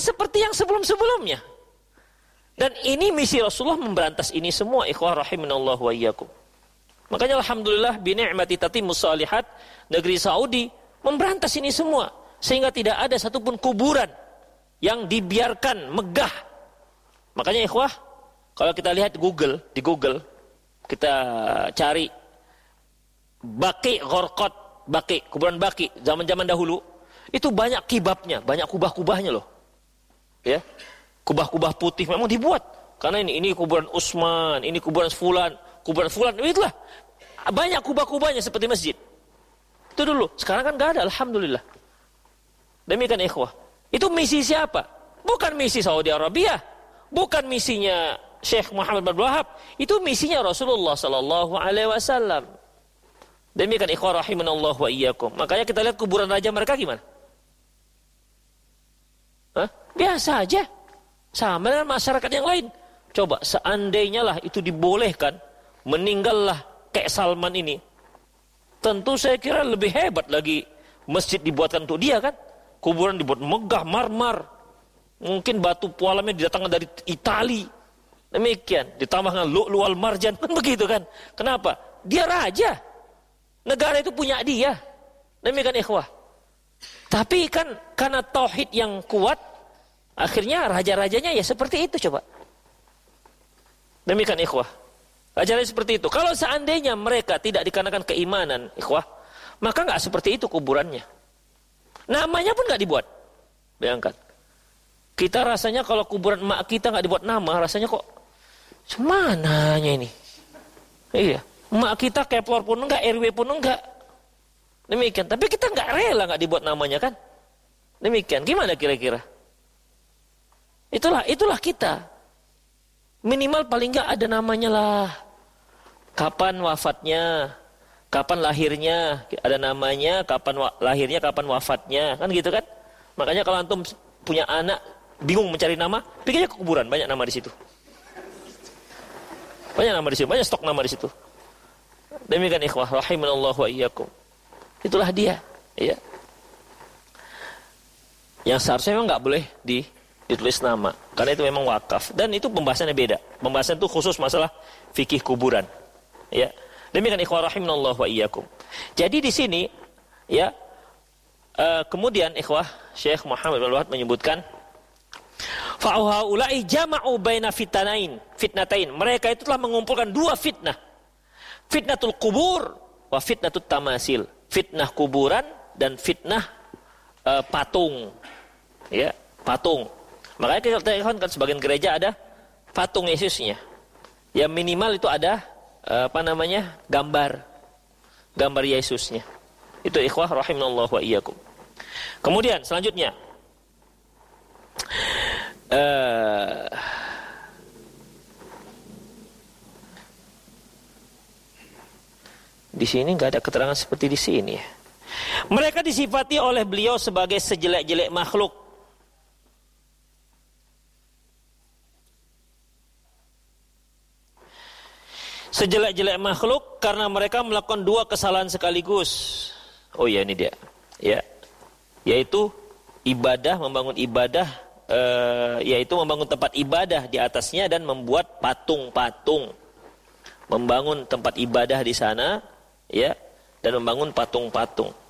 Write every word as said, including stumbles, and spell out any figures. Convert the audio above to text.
seperti yang sebelum-sebelumnya. Dan ini misi Rasulullah memberantas ini semua, ikhwah rahimanallahu wa iyyakum. Makanya alhamdulillah bi ni'mati tatimmus shalihat, negeri Saudi memberantas ini semua sehingga tidak ada satupun kuburan yang dibiarkan megah. Makanya ikhwah, kalau kita lihat Google, di Google kita cari Baqi Gharqad, Baqi, kuburan Baqi zaman-zaman dahulu, itu banyak kibabnya, banyak kubah-kubahnya loh. Ya. Kubah-kubah putih memang dibuat. Karena ini ini kuburan Utsman, ini kuburan fulan, kuburan fulan, itulah. Banyak kubah-kubahnya seperti masjid. Itu dulu. Sekarang kan enggak ada, alhamdulillah. Demikian ikhwah. Itu misi siapa? Bukan misi Saudi Arabia, bukan misinya Syekh Muhammad bin Abdul Wahab. Itu misinya Rasulullah sallallahu alaihi wasallam. Demikian ikhwah rahimanallahu wa iyyakum. Makanya kita lihat kuburan raja mereka gimana? Hah? Biasa aja. Sama dengan masyarakat yang lain. Coba seandainya lah itu dibolehkan, meninggallah kayak Salman ini, tentu saya kira lebih hebat lagi masjid dibuatkan untuk dia kan. Kuburan dibuat megah, marmar. Mungkin batu pualamnya didatangkan dari Itali. Demikian, ditambahkan lu'lu' wal marjan, kan begitu kan. Kenapa? Dia raja. Negara itu punya dia. Demikian ikhwah. Tapi kan karena tauhid yang kuat, akhirnya raja-rajanya ya seperti itu coba. Demikian ikhwah. Raja-raja seperti itu. Kalau seandainya mereka tidak dikarenakan keimanan, ikhwah, maka nggak seperti itu kuburannya. Namanya pun nggak dibuat. Bayangkan. Kita rasanya kalau kuburan emak kita nggak dibuat nama, rasanya kok semananya ini. Iya. Emak kita keplor pun enggak, R W pun enggak. Demikian. Tapi kita nggak rela nggak dibuat namanya kan. Demikian. Gimana kira-kira? Itulah, itulah kita. Minimal paling nggak ada namanya lah. Kapan wafatnya, kapan lahirnya, ada namanya, kapan wa- lahirnya, kapan wafatnya, kan gitu kan? Makanya kalau antum punya anak bingung mencari nama, pikirnya ke kuburan, banyak nama di situ. Banyak nama di situ, banyak stok nama di situ. Demikian ikhwah rahimanallahu wa iyyakum. Itulah dia, ya. Yang seharusnya memang nggak boleh di ditulis nama, karena itu memang wakaf, dan itu pembahasannya beda. Pembahasan itu khusus masalah fikih kuburan. Ya. Demikian ikhwah rahimanallahu wa iyyakum. Jadi di sini ya uh, kemudian ikhwah Syekh Muhammad bin Wahab menyebutkan fa'uhaula'i jama'u baina fitnatain, fitnatain. Mereka itu telah mengumpulkan dua fitnah. Fitnatul kubur wa fitnatut tamasil. Fitnah kuburan dan fitnah uh, patung. Ya, patung. Makanya kita lihat kan sebagian gereja ada patung Yesusnya. Ya minimal itu ada apa namanya? gambar. Gambar Yesusnya. Itu ikhwah rahimanallahu wa iyyakum. Kemudian selanjutnya uh, di sini enggak ada keterangan seperti di sini ya. Mereka disifati oleh beliau sebagai sejelek-jelek makhluk. Sejelek-jelek makhluk karena mereka melakukan dua kesalahan sekaligus. Oh ya ini dia, ya, yaitu ibadah, membangun ibadah, uh, yaitu membangun tempat ibadah di atasnya dan membuat patung-patung, membangun tempat ibadah di sana, ya, dan membangun patung-patung.